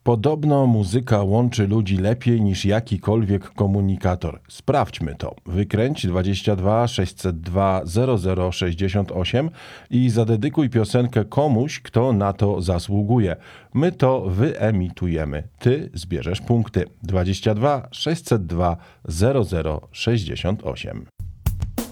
Podobno muzyka łączy ludzi lepiej niż jakikolwiek komunikator. Sprawdźmy to. Wykręć 22 602 0068 i zadedykuj piosenkę komuś, kto na to zasługuje. My to wyemitujemy. Ty zbierzesz punkty. 22 602 0068.